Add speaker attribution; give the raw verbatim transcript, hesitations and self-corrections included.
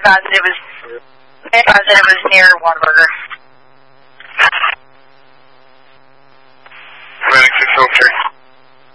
Speaker 1: advised that it was, they advised that it was near Whataburger.
Speaker 2: Medic six oh three.